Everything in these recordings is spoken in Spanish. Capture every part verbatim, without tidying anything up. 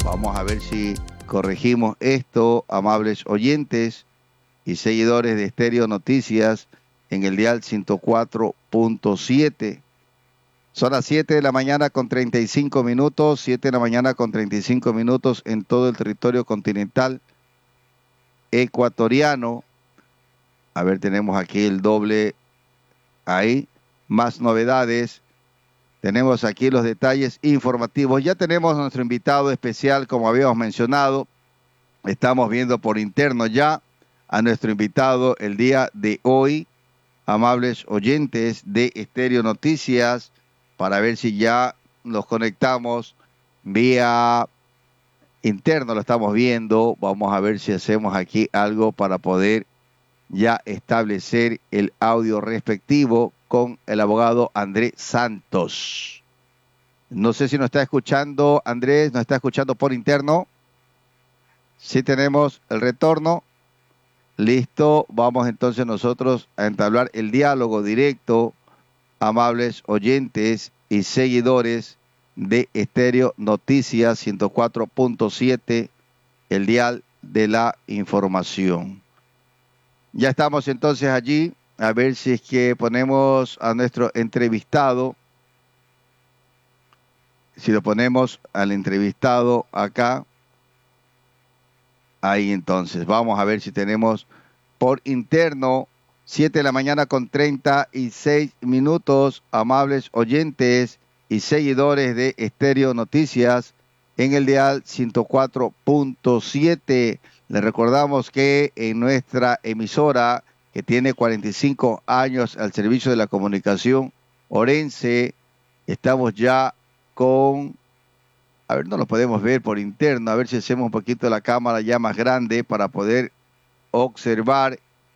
Vamos a ver si corregimos esto, amables oyentes y seguidores de Estéreo Noticias en el dial ciento cuatro punto siete. Son las siete de la mañana con treinta y cinco minutos, siete de la mañana con treinta y cinco minutos en todo el territorio continental ecuatoriano. A ver, tenemos aquí el doble ahí, más novedades. Tenemos aquí los detalles informativos. Ya tenemos a nuestro invitado especial, como habíamos mencionado. Estamos viendo por interno ya a nuestro invitado el día de hoy, amables oyentes de Estéreo Noticias, para ver si ya nos conectamos vía interno, lo estamos viendo. Vamos a ver si hacemos aquí algo para poder ya establecer el audio respectivo con el abogado Andrés Santos. No sé si nos está escuchando, Andrés, nos está escuchando por interno. Sí tenemos el retorno. Listo, vamos entonces nosotros a entablar el diálogo directo, amables oyentes y seguidores de Estéreo Noticias ciento cuatro punto siete, el dial de la información. Ya estamos entonces allí, a ver si es que ponemos a nuestro entrevistado, si lo ponemos al entrevistado acá, ahí entonces, vamos a ver si tenemos por interno, siete de la mañana con treinta y seis minutos, amables oyentes y seguidores de Estéreo Noticias en el dial ciento cuatro punto siete. Les recordamos que en nuestra emisora, que tiene cuarenta y cinco años al servicio de la comunicación orense, estamos ya con, a ver, no lo podemos ver por interno, a ver si hacemos un poquito la cámara ya más grande para poder observar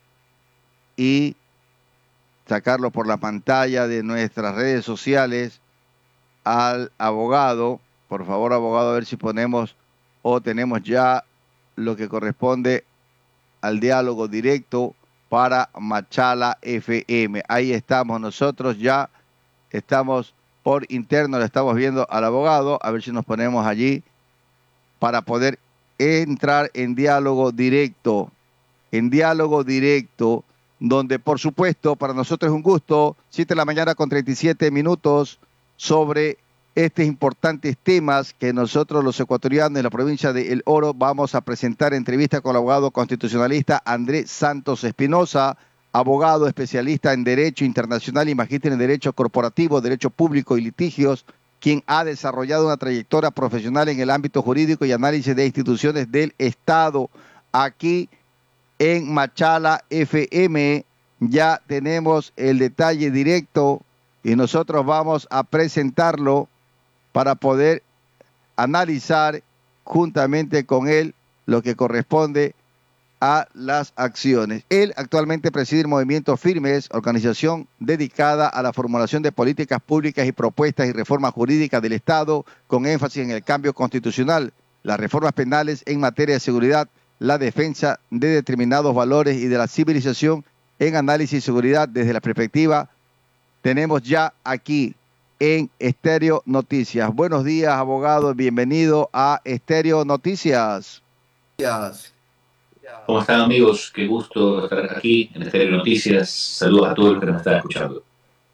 y sacarlo por la pantalla de nuestras redes sociales al abogado. Por favor, abogado, a ver si ponemos o tenemos ya lo que corresponde al diálogo directo para Machala F M. Ahí estamos nosotros, ya estamos por interno, le estamos viendo al abogado, a ver si nos ponemos allí para poder entrar en diálogo directo, en diálogo directo, donde por supuesto para nosotros es un gusto, siete de la mañana con treinta y siete minutos, sobre estos importantes temas que nosotros los ecuatorianos de la provincia de El Oro vamos a presentar entrevista con el abogado constitucionalista Andrés Santos Espinosa, abogado especialista en Derecho Internacional y magíster en Derecho Corporativo, Derecho Público y Litigios, quien ha desarrollado una trayectoria profesional en el ámbito jurídico y análisis de instituciones del Estado. Aquí en Machala F M ya tenemos el detalle directo y nosotros vamos a presentarlo para poder analizar juntamente con él lo que corresponde a las acciones. Él actualmente preside el Movimiento Firmes, organización dedicada a la formulación de políticas públicas y propuestas y reformas jurídicas del Estado con énfasis en el cambio constitucional, las reformas penales en materia de seguridad, la defensa de determinados valores y de la civilización en análisis y seguridad desde la perspectiva. Tenemos ya aquí en Estéreo Noticias. Buenos días, abogado, bienvenido a Estéreo Noticias. Gracias. ¿Cómo están, amigos? Qué gusto estar aquí en Estéreo Noticias. Saludos a todos los que nos están escuchando.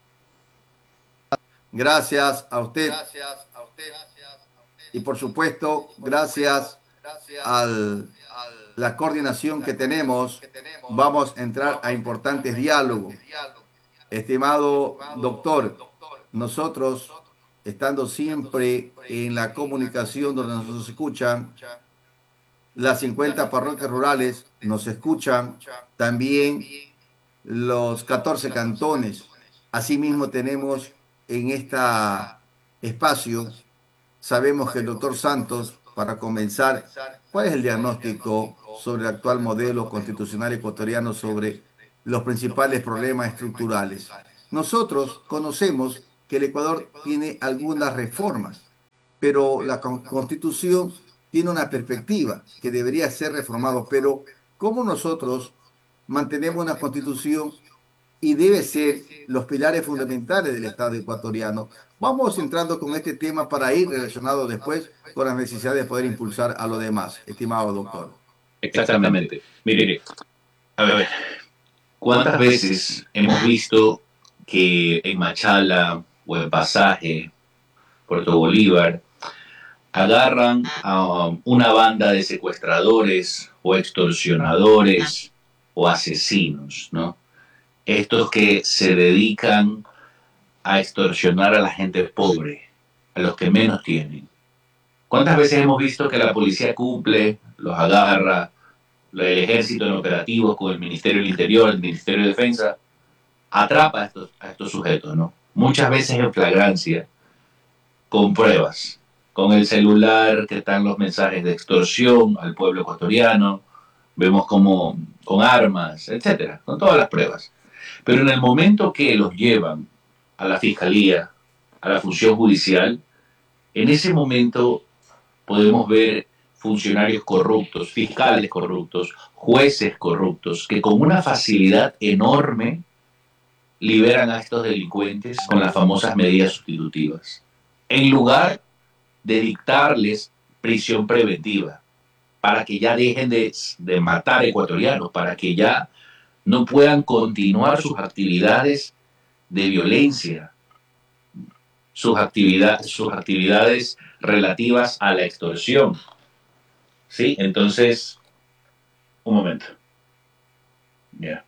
Gracias a usted. Y por supuesto, gracias a la coordinación que tenemos, vamos a entrar a importantes diálogos. Estimado doctor, nosotros, estando siempre en la comunicación donde nos escuchan, las cincuenta parroquias rurales nos escuchan, también los catorce cantones. Asimismo tenemos en este espacio, sabemos que el doctor Santos, para comenzar, ¿cuál es el diagnóstico sobre el actual modelo constitucional ecuatoriano sobre los principales problemas estructurales? Nosotros conocemos que el Ecuador tiene algunas reformas, pero la Constitución tiene una perspectiva que debería ser reformado. Pero ¿cómo nosotros mantenemos una Constitución y debe ser los pilares fundamentales del Estado ecuatoriano. Vamos entrando con este tema para ir relacionado después con la necesidad de poder impulsar a lo demás, estimado doctor. Exactamente. Mire, a ver, ¿cuántas veces hemos visto que en Machala o en Pasaje, Puerto Bolívar, agarran a una banda de secuestradores o extorsionadores o asesinos, ¿no? Estos que se dedican a extorsionar a la gente pobre, a los que menos tienen. ¿Cuántas veces hemos visto que la policía cumple, los agarra, el ejército en operativos con el Ministerio del Interior, el Ministerio de Defensa, atrapa a estos, a estos sujetos, ¿no? Muchas veces en flagrancia, con pruebas, con el celular que están los mensajes de extorsión al pueblo ecuatoriano, vemos como con armas, etcétera, con todas las pruebas. Pero en el momento que los llevan a la fiscalía, a la función judicial, en ese momento podemos ver funcionarios corruptos, fiscales corruptos, jueces corruptos, que con una facilidad enorme liberan a estos delincuentes con las famosas medidas sustitutivas, en lugar de dictarles prisión preventiva, para que ya dejen de, de matar ecuatorianos, para que ya no puedan continuar sus actividades de violencia, sus, actividad, sus actividades relativas a la extorsión. ¿Sí? Entonces, un momento. Ya. Yeah.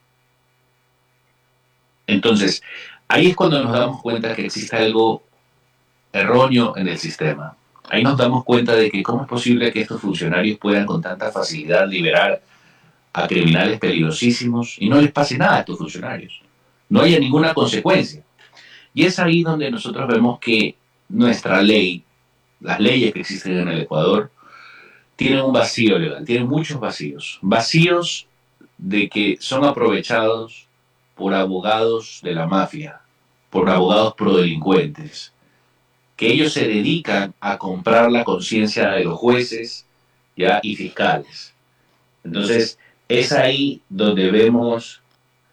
Entonces, ahí es cuando nos damos cuenta que existe algo erróneo en el sistema. Ahí nos damos cuenta de que cómo es posible que estos funcionarios puedan con tanta facilidad liberar a criminales peligrosísimos y no les pase nada a estos funcionarios. No haya ninguna consecuencia. Y es ahí donde nosotros vemos que nuestra ley, las leyes que existen en el Ecuador, tienen un vacío legal, tienen muchos vacíos. Vacíos de que son aprovechados por abogados de la mafia, por abogados prodelincuentes, que ellos se dedican a comprar la conciencia de los jueces, ¿ya? Y fiscales. Entonces, es ahí donde vemos,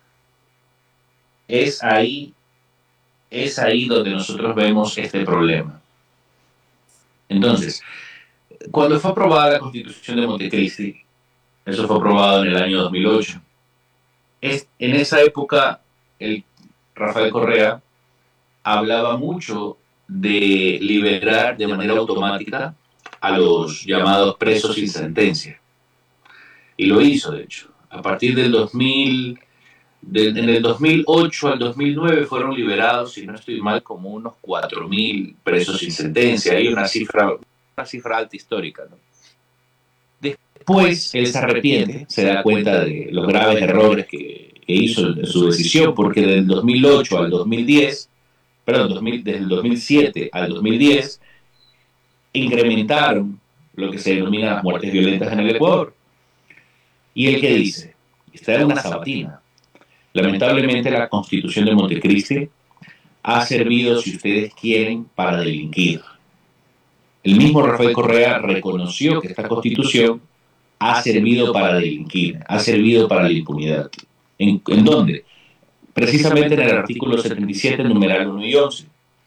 es ahí, es ahí donde nosotros vemos este problema. Entonces, cuando fue aprobada la Constitución de Montecristi, eso fue aprobado en el año dos mil ocho, es, en esa época el Rafael Correa hablaba mucho de liberar de manera automática a los llamados presos sin sentencia. Y lo hizo, de hecho. A partir del dos mil, de, en el dos mil ocho al dos mil nueve fueron liberados, si no estoy mal, como unos cuatro mil presos sin sentencia. Hay una cifra, una cifra alta histórica, ¿no? Después él se arrepiente, se da cuenta de los graves errores que, que hizo en su decisión, porque del dos mil ocho al dos mil diez, perdón, dos mil, desde el dos mil siete al dos mil diez, incrementaron lo que se denomina las muertes violentas en el Ecuador. ¿Y él qué dice? Esta era una sabatina. Lamentablemente la Constitución de Montecristi ha servido, si ustedes quieren, para delinquir. El mismo Rafael Correa reconoció que esta Constitución ha servido para delinquir, ha servido para la impunidad. ¿En, en dónde? Precisamente en el artículo setenta y siete, numeral uno y once.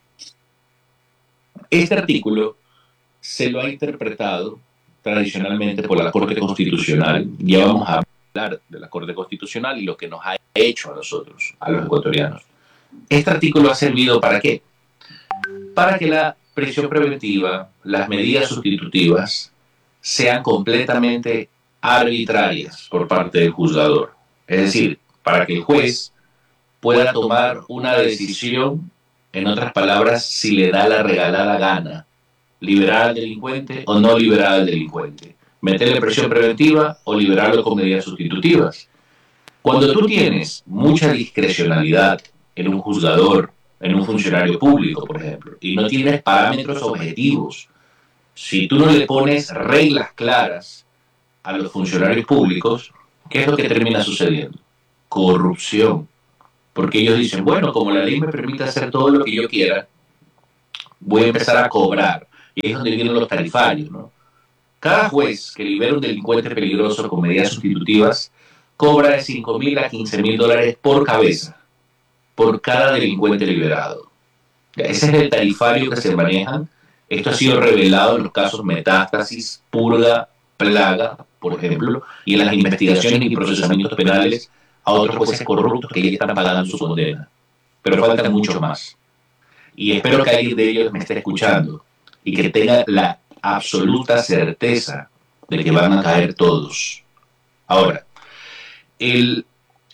Este artículo se lo ha interpretado tradicionalmente por la Corte Constitucional. Ya vamos a hablar de la Corte Constitucional y lo que nos ha hecho a nosotros, a los ecuatorianos. Este artículo ha servido ¿para qué? Para que la prisión preventiva, las medidas sustitutivas, sean completamente arbitrarias por parte del juzgador. Es decir, para que el juez pueda tomar una decisión, en otras palabras, si le da la regalada gana, liberar al delincuente o no liberar al delincuente, meterle prisión preventiva o liberarlo con medidas sustitutivas. Cuando tú tienes mucha discrecionalidad en un juzgador, en un funcionario público, por ejemplo, y no tienes parámetros objetivos, si tú no le pones reglas claras a los funcionarios públicos, ¿qué es lo que termina sucediendo? Corrupción. Porque ellos dicen, bueno, como la ley me permite hacer todo lo que yo quiera, voy a empezar a cobrar. Y ahí es donde vienen los tarifarios, ¿no? Cada juez que libera un delincuente peligroso con medidas sustitutivas cobra de cinco mil a quince mil dólares por cabeza. por cada delincuente liberado. Ese es el tarifario que se maneja. Esto ha sido revelado en los casos Metástasis, Purga, Plaga, por ejemplo, y en las investigaciones y procesamientos penales a otros jueces corruptos que ya están pagando su condena. Pero faltan muchos más. Y espero que alguien de ellos me esté escuchando y que tenga la absoluta certeza de que van a caer todos. Ahora, el,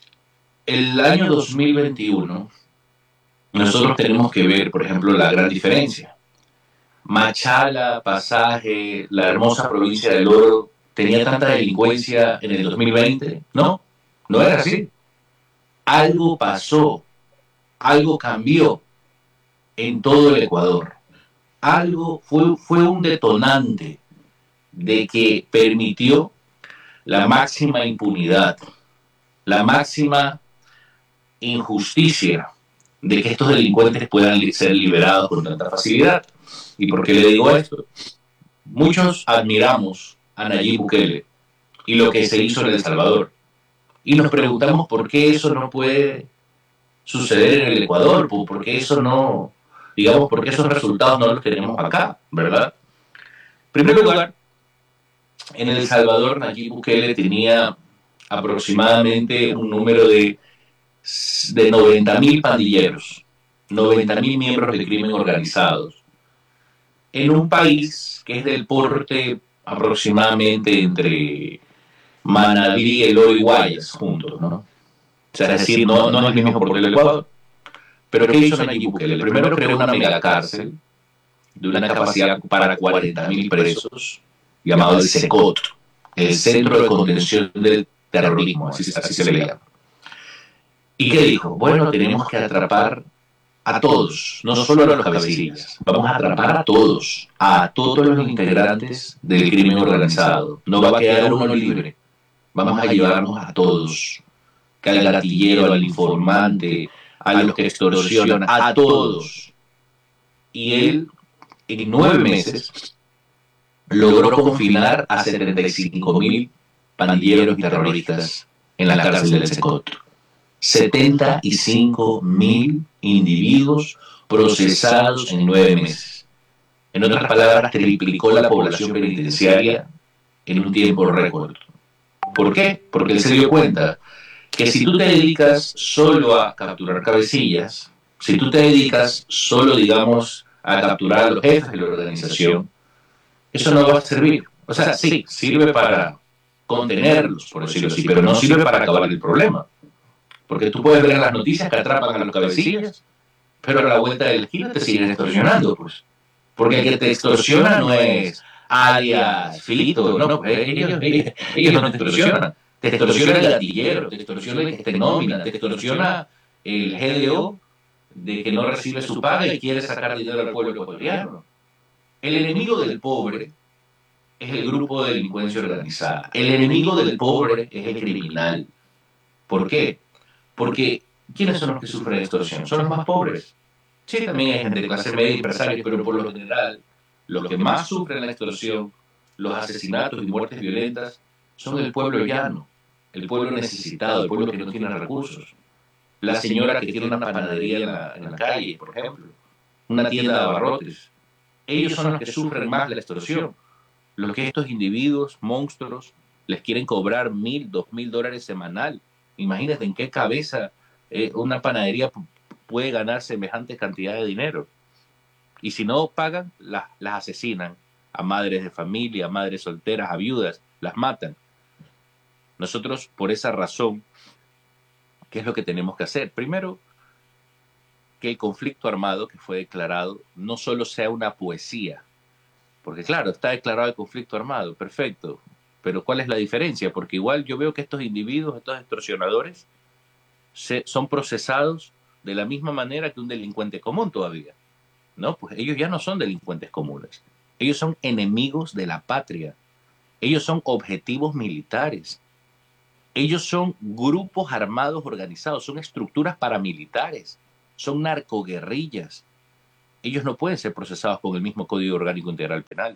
el año dos mil veintiuno, nosotros tenemos que ver, por ejemplo, la gran diferencia. Machala, Pasaje, la hermosa provincia del Oro, ¿tenía tanta delincuencia en el dos mil veinte? No, no era así. Algo pasó, algo cambió en todo el Ecuador. Algo fue, fue un detonante de que permitió la máxima impunidad, la máxima injusticia de que estos delincuentes puedan ser liberados con tanta facilidad. ¿Y por qué le digo esto? Muchos admiramos a Nayib Bukele y lo que se hizo en El Salvador. Y nos preguntamos por qué eso no puede suceder en el Ecuador, por qué eso no, digamos, por qué esos resultados no los tenemos acá, ¿verdad? En primer lugar, en El Salvador Nayib Bukele tenía aproximadamente un número de, de noventa mil pandilleros, noventa mil miembros de crimen organizados, en un país que es del porte aproximadamente entre Manabí, El Oro y Guayas juntos, ¿no? O sea, es decir, no, no es el mismo porte del Ecuador. Pero ¿qué hizo Nayib Bukele? Primero creó una megacárcel de una capacidad para cuarenta mil presos, llamado el SECOT, el Centro de Contención del Terrorismo, así, así se le llama. ¿Y qué dijo? Bueno, tenemos que atrapar a todos, no solo a los cabecillas, vamos a atrapar a todos, a todos los integrantes del crimen organizado. No va a quedar uno libre, vamos a llevarnos a todos, que al gatillero, al informante, a los que extorsionan, a todos. Y él, en nueve meses, logró confinar a setenta y cinco mil pandilleros y terroristas en la cárcel del SECOT. setenta y cinco mil individuos procesados en nueve meses. En otras palabras, triplicó la población penitenciaria en un tiempo récord. ¿Por qué? Porque él se dio cuenta que si tú te dedicas solo a capturar cabecillas, si tú te dedicas solo, digamos, a capturar a los jefes de la organización, eso no va a servir. O sea, sí, sirve para contenerlos, por decirlo así, pero no sirve para acabar el problema. Porque tú puedes ver en las noticias que atrapan a los cabecillas, pero a la vuelta de la esquina te siguen extorsionando, pues. Porque el que te extorsiona no es alias, Filito, no, pues ellos, ellos, ellos no te extorsionan. Te extorsiona el gatillero, te extorsiona el que te nómina, te extorsiona el G D O de que no recibe su paga y quiere sacar dinero al pueblo ecuatoriano. El enemigo del pobre es el grupo de delincuencia organizada. El enemigo del pobre es el criminal. ¿Por qué? Porque, ¿quiénes son los que sufren extorsión? Son los más pobres. Sí, también hay gente de clase media y empresarios, pero por lo general, los que más sufren la extorsión, los asesinatos y muertes violentas, son el pueblo llano, el pueblo necesitado, el pueblo que no tiene recursos. La señora que tiene una panadería en la, en la calle, por ejemplo, una tienda de abarrotes. Ellos son los que sufren más la extorsión. Los que estos individuos, monstruos, les quieren cobrar mil, dos mil dólares semanal. Imagínate en qué cabeza eh, una panadería puede ganar semejante cantidad de dinero. Y si no pagan, las, las asesinan a madres de familia, a madres solteras, a viudas, las matan. Nosotros, por esa razón, ¿qué es lo que tenemos que hacer? Primero, que el conflicto armado que fue declarado no solo sea una poesía, porque claro, está declarado el conflicto armado, perfecto, pero ¿cuál es la diferencia? Porque igual yo veo que estos individuos, estos extorsionadores, se, son procesados de la misma manera que un delincuente común todavía, ¿no? Pues ellos ya no son delincuentes comunes, ellos son enemigos de la patria, ellos son objetivos militares, ellos son grupos armados organizados, son estructuras paramilitares, son narcoguerrillas. Ellos no pueden ser procesados con el mismo Código Orgánico Integral Penal.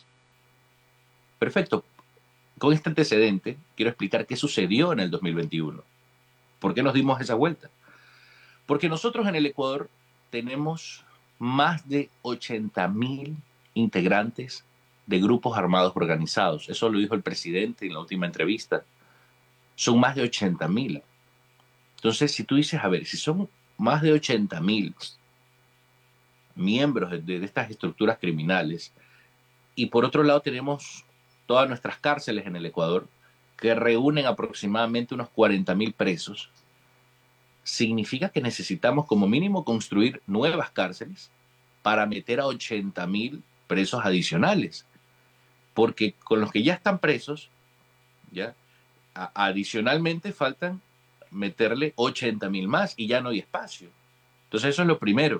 Perfecto. Con este antecedente, quiero explicar qué sucedió en el dos mil veintiuno. ¿Por qué nos dimos esa vuelta? Porque nosotros en el Ecuador tenemos más de ochenta mil integrantes de grupos armados organizados. Eso lo dijo el presidente en la última entrevista. Son más de ochenta mil. Entonces, si tú dices, a ver, si son más de ochenta mil miembros de, de estas estructuras criminales, y por otro lado tenemos todas nuestras cárceles en el Ecuador, que reúnen aproximadamente unos cuarenta mil presos, significa que necesitamos como mínimo construir nuevas cárceles para meter a ochenta mil presos adicionales, porque con los que ya están presos, ya a, adicionalmente faltan meterle ochenta mil más y ya no hay espacio. Entonces eso es lo primero.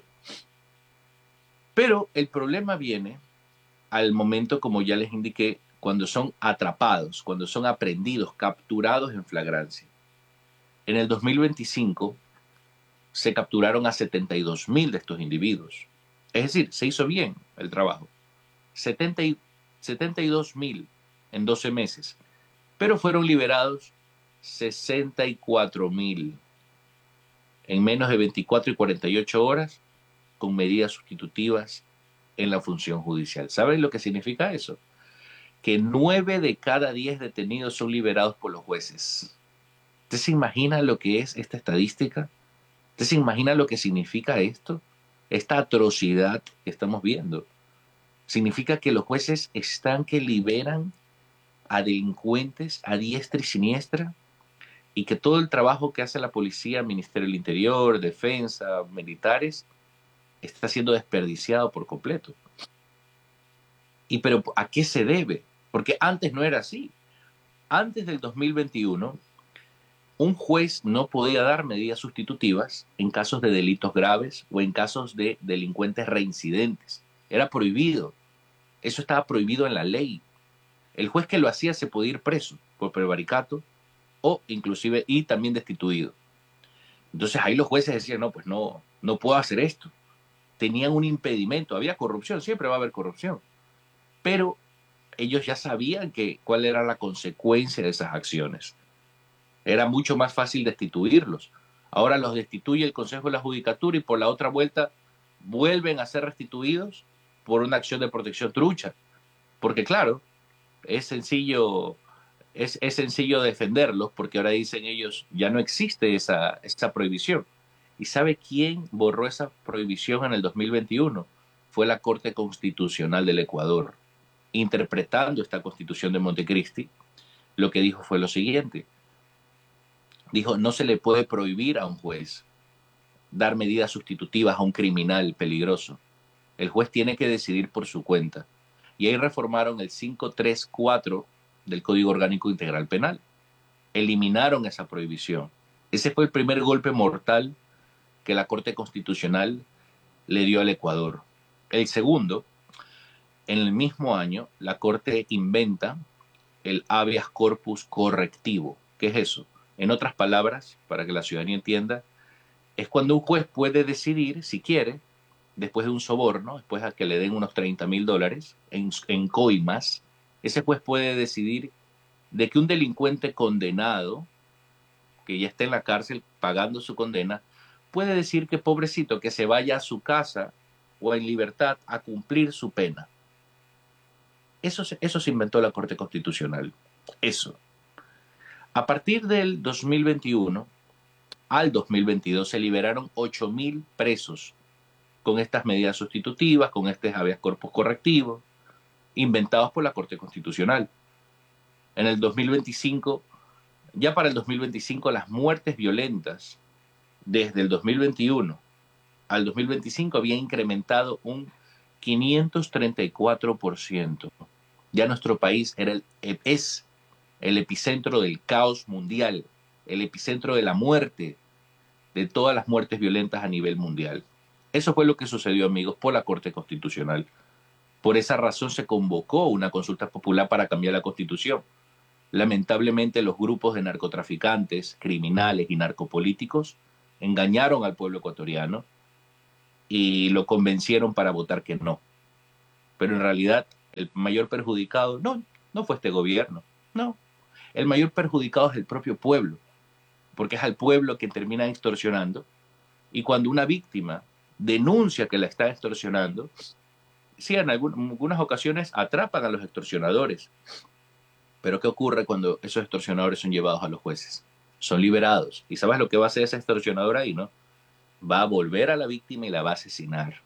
Pero el problema viene al momento, como ya les indiqué, cuando son atrapados, cuando son aprehendidos, capturados en flagrancia. En el dos mil veinticinco se capturaron a setenta y dos mil de estos individuos. Es decir, se hizo bien el trabajo. setenta y, setenta y dos mil en doce meses. Pero fueron liberados sesenta y cuatro mil en menos de veinticuatro y cuarenta y ocho horas con medidas sustitutivas en la función judicial. ¿Saben lo que significa eso? Que nueve de cada diez detenidos son liberados por los jueces. ¿Usted se imagina lo que es esta estadística? ¿Usted se imagina lo que significa esto? Esta atrocidad que estamos viendo. Significa que los jueces están que liberan a delincuentes a diestra y siniestra, y que todo el trabajo que hace la policía, Ministerio del Interior, Defensa, militares, está siendo desperdiciado por completo. ¿Y pero a qué se debe? Porque antes no era así. Antes del dos mil veintiuno, un juez no podía dar medidas sustitutivas en casos de delitos graves o en casos de delincuentes reincidentes. Era prohibido. Eso estaba prohibido en la ley. El juez que lo hacía se podía ir preso por prevaricato o inclusive y también destituido. Entonces ahí los jueces decían, no, pues no, no puedo hacer esto. Tenían un impedimento, había corrupción, siempre va a haber corrupción. Pero ellos ya sabían que, cuál era la consecuencia de esas acciones. Era mucho más fácil destituirlos. Ahora los destituye el Consejo de la Judicatura y por la otra vuelta vuelven a ser restituidos por una acción de protección trucha. Porque claro, es sencillo, es, es sencillo defenderlos porque ahora dicen ellos, ya no existe esa, esa prohibición. ¿Y sabe quién borró esa prohibición en el dos mil veintiuno? Fue la Corte Constitucional del Ecuador. Interpretando esta Constitución de Montecristi, lo que dijo fue lo siguiente. Dijo, no se le puede prohibir a un juez dar medidas sustitutivas a un criminal peligroso. El juez tiene que decidir por su cuenta. Y ahí reformaron el quinientos treinta y cuatro del Código Orgánico Integral Penal. Eliminaron esa prohibición. Ese fue el primer golpe mortal que la Corte Constitucional le dio al Ecuador. El segundo, en el mismo año, la Corte inventa el habeas corpus correctivo. ¿Qué es eso? En otras palabras, para que la ciudadanía entienda, es cuando un juez puede decidir, si quiere, después de un soborno, después de que le den unos treinta mil dólares en, en coimas, ese juez puede decidir de que un delincuente condenado, que ya está en la cárcel pagando su condena, puede decir que pobrecito, que se vaya a su casa o en libertad a cumplir su pena. Eso, eso se inventó la Corte Constitucional. Eso. A partir del dos mil veintiuno al dos mil veintidós se liberaron ocho mil presos con estas medidas sustitutivas, con este habeas corpus correctivo, inventados por la Corte Constitucional. En el dos mil veinticinco, ya para el dos mil veinticinco, las muertes violentas desde el dos mil veintiuno al dos mil veinticinco habían incrementado un quinientos treinta y cuatro por ciento. Ya nuestro país era el, es el epicentro del caos mundial, el epicentro de la muerte, de todas las muertes violentas a nivel mundial. Eso fue lo que sucedió, amigos, por la Corte Constitucional. Por esa razón se convocó una consulta popular para cambiar la Constitución. Lamentablemente, los grupos de narcotraficantes, criminales y narcopolíticos engañaron al pueblo ecuatoriano y lo convencieron para votar que no. Pero en realidad, el mayor perjudicado no, no fue este gobierno, no. El mayor perjudicado es el propio pueblo, porque es al pueblo que termina extorsionando Y cuando una víctima denuncia que la está extorsionando, sí, en algunas ocasiones atrapan a los extorsionadores. Pero ¿qué ocurre cuando esos extorsionadores son llevados a los jueces? Son liberados. ¿Y sabes lo que va a hacer ese extorsionador ahí, no? Va a volver a la víctima y la va a asesinar.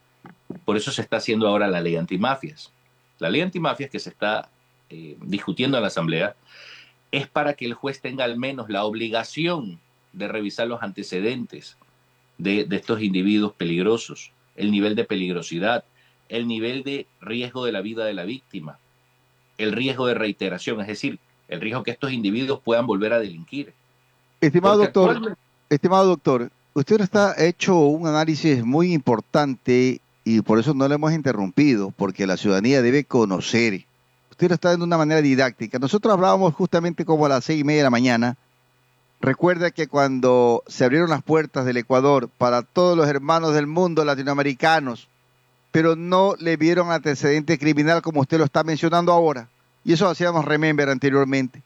Por eso se está haciendo ahora la ley antimafias. La ley antimafias que se está eh, discutiendo en la Asamblea es para que el juez tenga al menos la obligación de revisar los antecedentes de, de estos individuos peligrosos, el nivel de peligrosidad, el nivel de riesgo de la vida de la víctima, el riesgo de reiteración, es decir, el riesgo que estos individuos puedan volver a delinquir. Estimado Porque doctor, actualmente... estimado doctor, usted está hecho un análisis muy importante y por eso no lo hemos interrumpido, porque la ciudadanía debe conocer. Usted lo está dando de una manera didáctica. Nosotros hablábamos justamente como a las seis y media de la mañana. Recuerda que cuando se abrieron las puertas del Ecuador para todos los hermanos del mundo latinoamericanos, pero no le vieron antecedente criminal como usted lo está mencionando ahora. Y eso hacíamos remember anteriormente.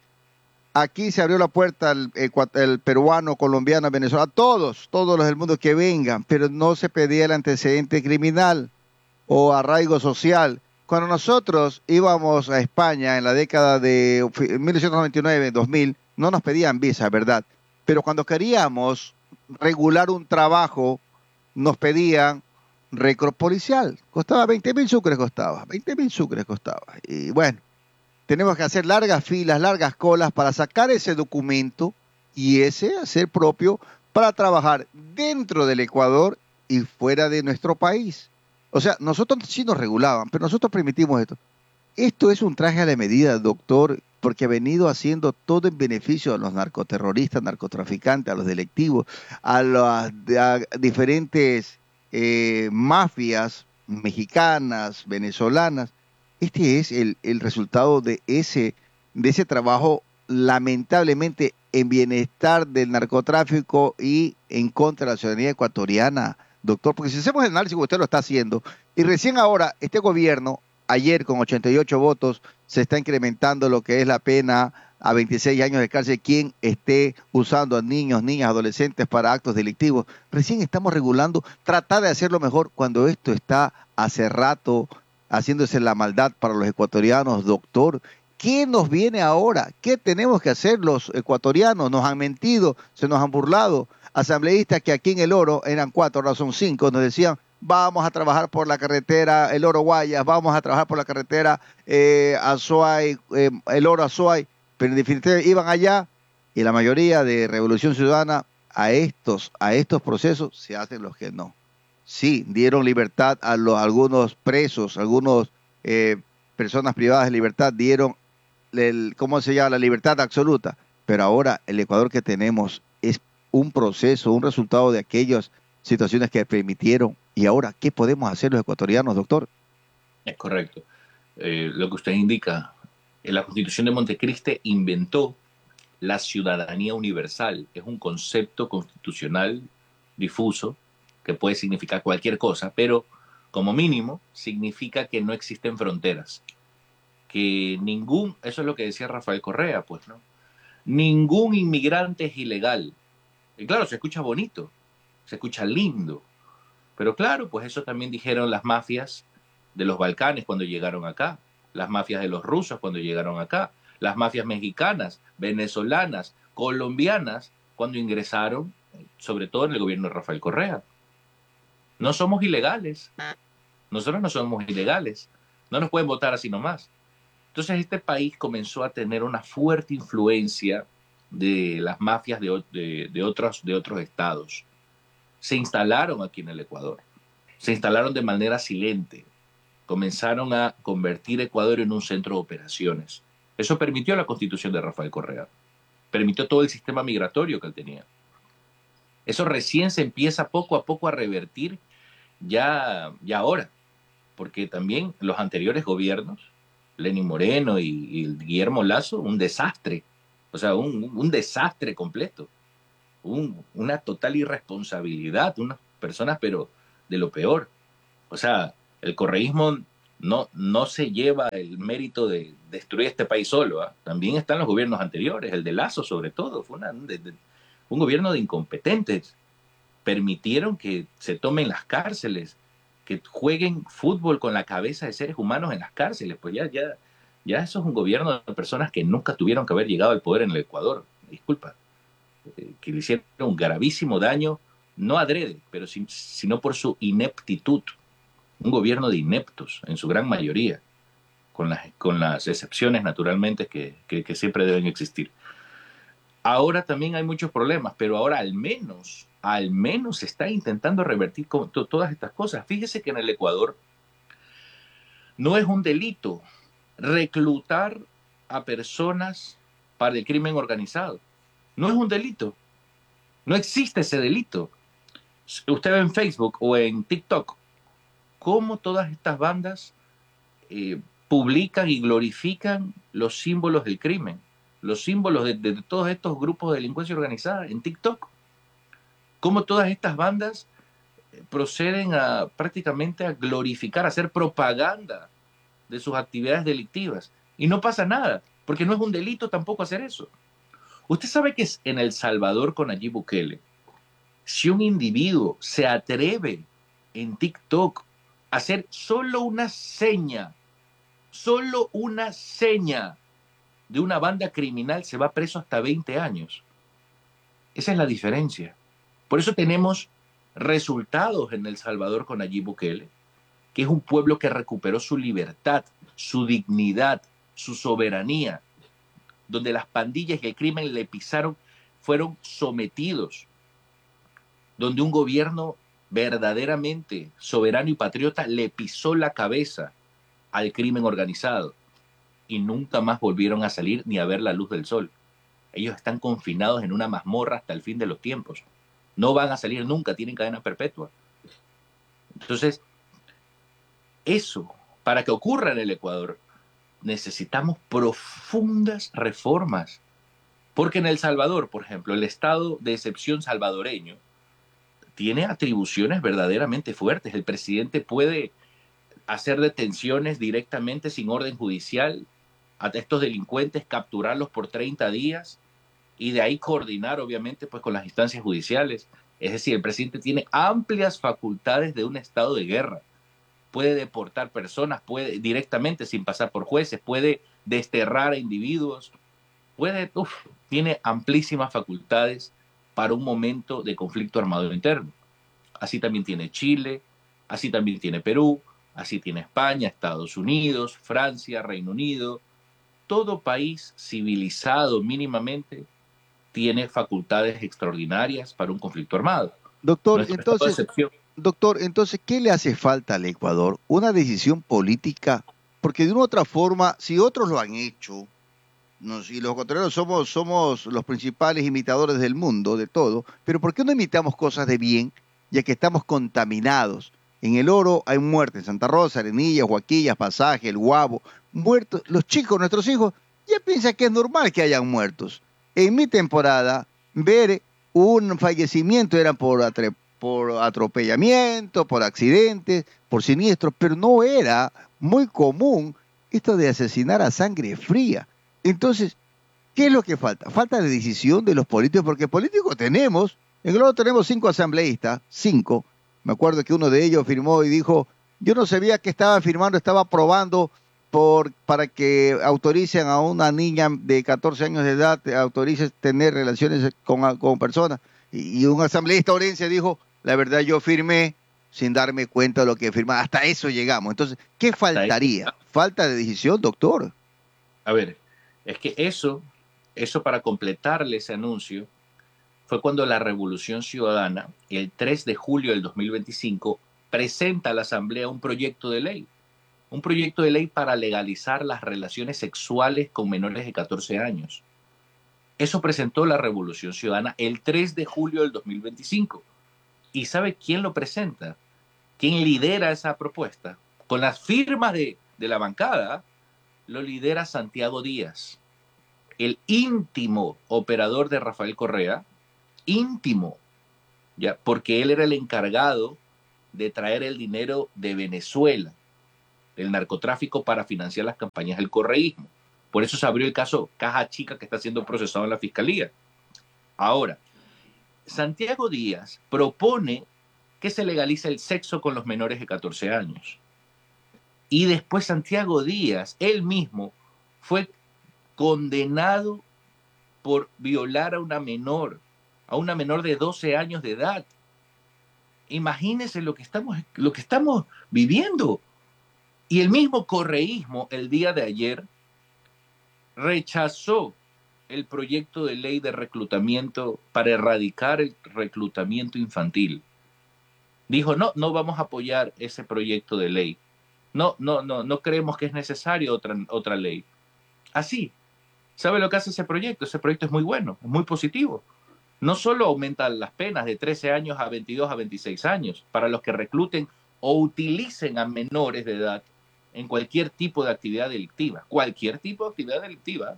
Aquí se abrió la puerta al el peruano, colombiano, venezolano, todos, todos los del mundo que vengan, pero no se pedía el antecedente criminal o arraigo social. Cuando nosotros íbamos a España en la década de mil novecientos noventa y nueve, dos mil, no nos pedían visa, ¿verdad? Pero cuando queríamos regular un trabajo, nos pedían récord policial. Costaba veinte mil sucres, costaba, veinte mil sucres costaba. Y bueno, tenemos que hacer largas filas, largas colas para sacar ese documento y ese hacer propio para trabajar dentro del Ecuador y fuera de nuestro país. O sea, nosotros sí nos regulaban, pero nosotros permitimos esto. Esto es un traje a la medida, doctor, porque ha venido haciendo todo en beneficio a los narcoterroristas, narcotraficantes, a los delictivos, a las a diferentes eh, mafias mexicanas, venezolanas. Este es el, el resultado de ese, de ese trabajo, lamentablemente, en bienestar del narcotráfico y en contra de la ciudadanía ecuatoriana, doctor. Porque si hacemos el análisis que usted lo está haciendo, y recién ahora este gobierno, ayer con ochenta y ocho votos, se está incrementando lo que es la pena a veintiséis años de cárcel quien esté usando a niños, niñas, adolescentes para actos delictivos. Recién estamos regulando, tratar de hacerlo mejor cuando esto está hace rato haciéndose la maldad para los ecuatorianos, doctor. ¿Qué nos viene ahora? ¿Qué tenemos que hacer los ecuatorianos? Nos han mentido, se nos han burlado. Asambleístas que aquí en El Oro eran cuatro, ahora son cinco, nos decían, vamos a trabajar por la carretera El Oro Guayas, vamos a trabajar por la carretera eh, Azuay, eh, El Oro Azuay, pero en definitiva iban allá y la mayoría de Revolución Ciudadana a estos, a estos procesos se hacen los que no. Sí, dieron libertad a los, algunos presos, algunos eh, personas privadas de libertad, dieron, el, ¿cómo se llama? La libertad absoluta. Pero ahora el Ecuador que tenemos es un proceso, un resultado de aquellas situaciones que permitieron. Y ahora, ¿qué podemos hacer los ecuatorianos, doctor? Es correcto. Eh, lo que usted indica, en la Constitución de Montecristi inventó la ciudadanía universal. Es un concepto constitucional difuso que puede significar cualquier cosa, pero como mínimo significa que no existen fronteras, que ningún, eso es lo que decía Rafael Correa, pues, ¿no? Ningún inmigrante es ilegal. Y claro, se escucha bonito, se escucha lindo, pero claro, pues eso también dijeron las mafias de los Balcanes cuando llegaron acá, las mafias de los rusos cuando llegaron acá, las mafias mexicanas, venezolanas, colombianas cuando ingresaron, sobre todo en el gobierno de Rafael Correa. No somos ilegales. Nosotros no somos ilegales. No nos pueden votar así nomás. Entonces este país comenzó a tener una fuerte influencia de las mafias de, de, de, otros, de otros estados. Se instalaron aquí en el Ecuador. Se instalaron de manera silente. Comenzaron a convertir Ecuador en un centro de operaciones. Eso permitió la constitución de Rafael Correa. Permitió todo el sistema migratorio que él tenía. Eso recién se empieza poco a poco a revertir ya, ya ahora, porque también los anteriores gobiernos, Lenín Moreno y, y Guillermo Lasso, un desastre, o sea, un, un desastre completo, un, una total irresponsabilidad, unas personas pero de lo peor. O sea, el correísmo no, no se lleva el mérito de destruir este país solo, ¿eh? También están los gobiernos anteriores, el de Lasso sobre todo, fue una, de, de, un gobierno de incompetentes. permitieron que se tomen las cárceles, que jueguen fútbol con la cabeza de seres humanos en las cárceles. Pues ya, ya, ya eso es un gobierno de personas que nunca tuvieron que haber llegado al poder en el Ecuador. Disculpa, eh, que le hicieron un gravísimo daño, no adrede, pero sin, sino por su ineptitud. Un gobierno de ineptos, en su gran mayoría, con las, con las excepciones, naturalmente, que, que, que siempre deben existir. Ahora también hay muchos problemas, pero ahora al menos, al menos se está intentando revertir con to, todas estas cosas. Fíjese que en el Ecuador no es un delito reclutar a personas para el crimen organizado. No es un delito. No existe ese delito. Usted ve en Facebook o en TikTok cómo todas estas bandas eh, publican y glorifican los símbolos del crimen, los símbolos de, de todos estos grupos de delincuencia organizada en TikTok. Cómo todas estas bandas proceden a prácticamente a glorificar, a hacer propaganda de sus actividades delictivas. Y no pasa nada, porque no es un delito tampoco hacer eso. Usted sabe que es en El Salvador con Nayib Bukele, si un individuo se atreve en TikTok a hacer solo una seña, solo una seña de una banda criminal, se va preso hasta veinte años. Esa es la diferencia. Por eso tenemos resultados en El Salvador con Nayib Bukele, que es un pueblo que recuperó su libertad, su dignidad, su soberanía, donde las pandillas y el crimen le pisaron, fueron sometidos, donde un gobierno verdaderamente soberano y patriota le pisó la cabeza al crimen organizado y nunca más volvieron a salir ni a ver la luz del sol. Ellos están confinados en una mazmorra hasta el fin de los tiempos. No van a salir nunca, tienen cadena perpetua. Entonces, eso, para que ocurra en el Ecuador, necesitamos profundas reformas. Porque en El Salvador, por ejemplo, el estado de excepción salvadoreño tiene atribuciones verdaderamente fuertes. El presidente puede hacer detenciones directamente sin orden judicial a estos delincuentes, capturarlos por treinta días y de ahí coordinar, obviamente, pues con las instancias judiciales. Es decir, el presidente tiene amplias facultades de un estado de guerra. Puede deportar personas, puede directamente sin pasar por jueces, puede desterrar a individuos, puede, uf, tiene amplísimas facultades para un momento de conflicto armado interno. Así también tiene Chile, así también tiene Perú, así tiene España, Estados Unidos, Francia, Reino Unido. Todo país civilizado mínimamente tiene facultades extraordinarias para un conflicto armado. Doctor, entonces, doctor, entonces, ¿qué le hace falta al Ecuador? ¿Una decisión política? Porque de una u otra forma, si otros lo han hecho, nos, y los ecuatorianos somos, somos los principales imitadores del mundo, de todo, pero ¿por qué no imitamos cosas de bien, ya que estamos contaminados? En El Oro hay muertes, en Santa Rosa, Arenillas, Huaquillas, Pasaje, El Guabo, muertos. Los chicos, nuestros hijos, ya piensan que es normal que hayan muertos. En mi temporada, ver un fallecimiento era por, atre, por atropellamiento, por accidentes, por siniestros, pero no era muy común esto de asesinar a sangre fría. Entonces, ¿qué es lo que falta? Falta de decisión de los políticos, porque políticos tenemos, en Globo tenemos cinco asambleístas, cinco. Me acuerdo que uno de ellos firmó y dijo, yo no sabía que estaba firmando, estaba aprobando por, para que autoricen a una niña de catorce años de edad, autoricen tener relaciones con, con personas. Y, y un asambleísta orense dijo, la verdad yo firmé sin darme cuenta de lo que firmaba. Hasta eso llegamos. Entonces, ¿qué faltaría? ¿Falta de decisión, doctor? A ver, es que eso, eso para completarle ese anuncio, fue cuando la Revolución Ciudadana, el tres de julio del dos mil veinticinco, presenta a la Asamblea un proyecto de ley. Un proyecto de ley para legalizar las relaciones sexuales con menores de catorce años. Eso presentó la Revolución Ciudadana el tres de julio del dos mil veinticinco. ¿Y sabe quién lo presenta? ¿Quién lidera esa propuesta? Con las firmas de, de la bancada, lo lidera Santiago Díaz, el íntimo operador de Rafael Correa, íntimo, ya, porque él era el encargado de traer el dinero de Venezuela, el narcotráfico, para financiar las campañas del correísmo. Por eso se abrió el caso Caja Chica, que está siendo procesado en la fiscalía. Ahora, Santiago Díaz propone que se legalice el sexo con los menores de catorce años. Y después Santiago Díaz, él mismo, fue condenado por violar a una menor, a una menor de doce años de edad. Imagínense lo que estamos, lo que estamos viviendo. Y el mismo correísmo, el día de ayer, rechazó el proyecto de ley de reclutamiento para erradicar el reclutamiento infantil. Dijo, no, no vamos a apoyar ese proyecto de ley. No, no, no, no creemos que es necesario otra, otra ley. Así. ¿Sabe lo que hace ese proyecto? Ese proyecto es muy bueno, es muy positivo. No solo aumenta las penas de trece años a veintidós a veintiséis años para los que recluten o utilicen a menores de edad en cualquier tipo de actividad delictiva, cualquier tipo de actividad delictiva,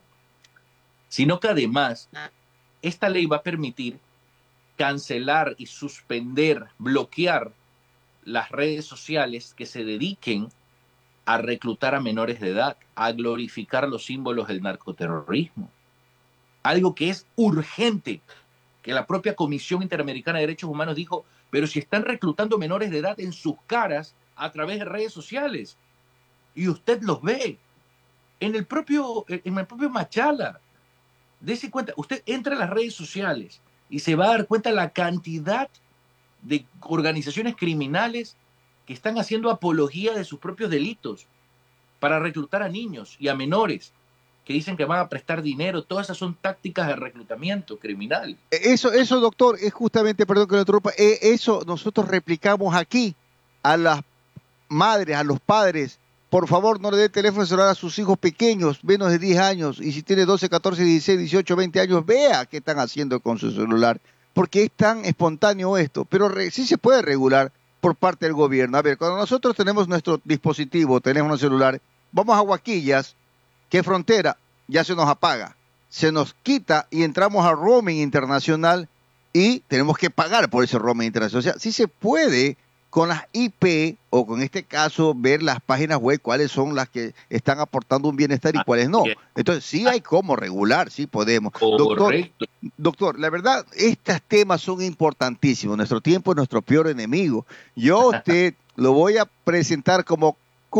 sino que además esta ley va a permitir cancelar y suspender, bloquear las redes sociales que se dediquen a reclutar a menores de edad, a glorificar los símbolos del narcoterrorismo. Algo que es urgente, que la propia Comisión Interamericana de Derechos Humanos dijo, pero si están reclutando menores de edad en sus caras a través de redes sociales, y usted los ve en el propio, en el propio Machala. Dese cuenta, usted entra a las redes sociales y se va a dar cuenta la cantidad de organizaciones criminales que están haciendo apología de sus propios delitos para reclutar a niños y a menores que dicen que van a prestar dinero. Todas esas son tácticas de reclutamiento criminal. Eso, eso, doctor, es justamente, perdón que lo interrumpa, eh, eso nosotros replicamos aquí a las madres, a los padres. Por favor, no le dé teléfono celular a sus hijos pequeños, menos de diez años, y si tiene doce, catorce, dieciséis, dieciocho, veinte años, vea qué están haciendo con su celular, porque es tan espontáneo esto, pero re, sí se puede regular por parte del gobierno. A ver, cuando nosotros tenemos nuestro dispositivo, tenemos un celular, vamos a Guaquillas, ¿qué frontera? Ya se nos apaga, se nos quita y entramos a roaming internacional y tenemos que pagar por ese roaming internacional. O sea, sí se puede con las I P, o con este caso, ver las páginas web, cuáles son las que están aportando un bienestar y cuáles no. Entonces, sí hay cómo regular, sí podemos. Doctor, doctor, la verdad, estos temas son importantísimos. Nuestro tiempo es nuestro peor enemigo. Yo a usted lo voy a presentar como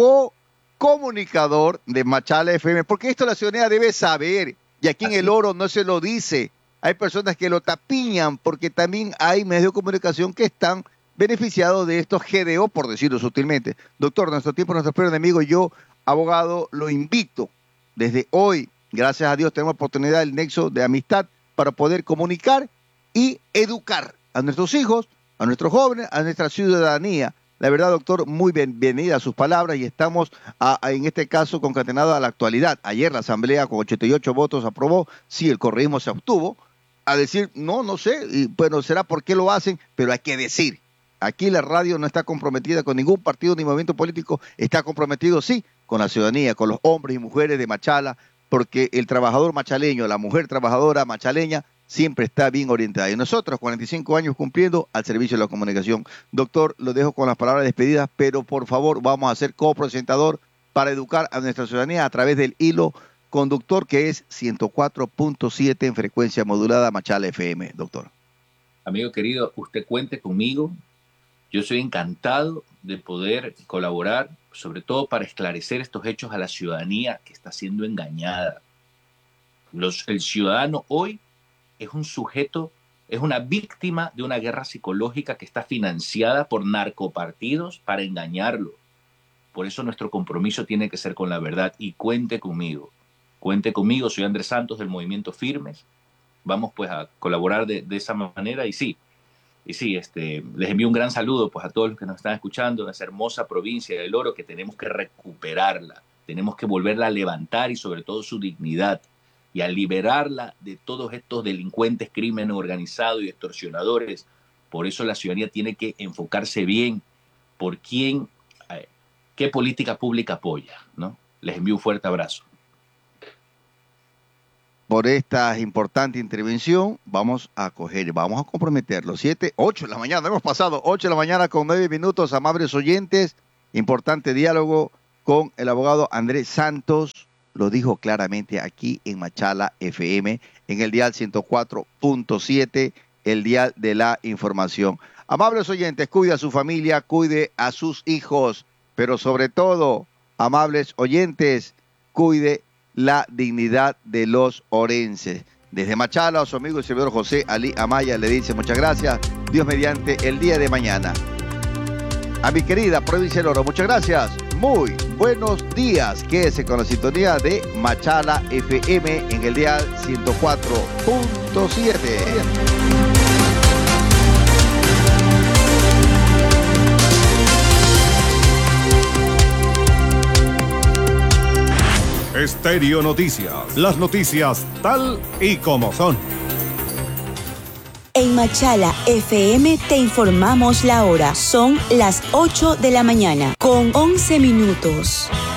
co-comunicador de Machala F M, porque esto la ciudadanía debe saber, y aquí en El Oro no se lo dice. Hay personas que lo tapiñan, porque también hay medios de comunicación que están beneficiado de estos G D O, por decirlo sutilmente. Doctor, nuestro tiempo, nuestro peor enemigo, yo, abogado, lo invito desde hoy, gracias a Dios, tenemos oportunidad, el nexo de amistad para poder comunicar y educar a nuestros hijos, a nuestros jóvenes, a nuestra ciudadanía. La verdad, doctor, muy bienvenida a sus palabras y estamos, a, a, en este caso, concatenados a la actualidad. Ayer la Asamblea con ochenta y ocho votos aprobó, sí, el correísmo se obtuvo, a decir, no, no sé, y bueno, será por qué lo hacen, pero hay que decir. Aquí la radio no está comprometida con ningún partido ni movimiento político, está comprometido, sí, con la ciudadanía, con los hombres y mujeres de Machala, porque el trabajador machaleño, la mujer trabajadora machaleña, siempre está bien orientada. Y nosotros, cuarenta y cinco años cumpliendo al servicio de la comunicación. Doctor, lo dejo con las palabras despedidas, pero por favor vamos a ser copresentador para educar a nuestra ciudadanía a través del hilo conductor que es ciento cuatro punto siete en frecuencia modulada Machala F M, doctor. Amigo querido, usted cuente conmigo. Yo soy encantado de poder colaborar, sobre todo para esclarecer estos hechos a la ciudadanía que está siendo engañada. Los, el ciudadano hoy es un sujeto, es una víctima de una guerra psicológica que está financiada por narcopartidos para engañarlo. Por eso nuestro compromiso tiene que ser con la verdad y cuente conmigo. Cuente conmigo, soy Andrés Santos del Movimiento Firmes. Vamos pues a colaborar de, de esa manera y sí. Y sí, este, les envío un gran saludo pues, a todos los que nos están escuchando en esa hermosa provincia del Oro que tenemos que recuperarla, tenemos que volverla a levantar y sobre todo su dignidad y a liberarla de todos estos delincuentes, crimen organizado y extorsionadores. Por eso la ciudadanía tiene que enfocarse bien por quién, eh, qué política pública apoya, ¿no? Les envío un fuerte abrazo. Por esta importante intervención, vamos a coger, vamos a comprometerlo. siete, ocho de la mañana, hemos pasado ocho de la mañana con nueve minutos, amables oyentes. Importante diálogo con el abogado Andrés Santos. Lo dijo claramente aquí en Machala F M, en el dial ciento cuatro punto siete. el dial de la información. Amables oyentes, cuide a su familia, cuide a sus hijos, pero sobre todo, amables oyentes, cuide la dignidad de los orenses. Desde Machala, su amigo y servidor José Ali Amaya le dice muchas gracias. Dios mediante el día de mañana. A mi querida provincia del Oro, muchas gracias. Muy buenos días. Quédese con la sintonía de Machala F M en el dial ciento cuatro punto siete. Estéreo Noticias, las noticias tal y como son. En Machala F M te informamos la hora. Son las ocho de la mañana, con once minutos.